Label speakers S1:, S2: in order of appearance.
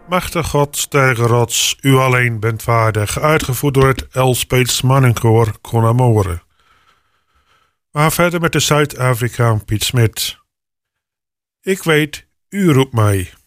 S1: Machtig God, sterke rots, u alleen bent waardig, uitgevoerd door het Elspeets Mannenkoor Conamore. We gaan verder met de Zuid-Afrikaan Piet Smit. Ik weet, u roept mij.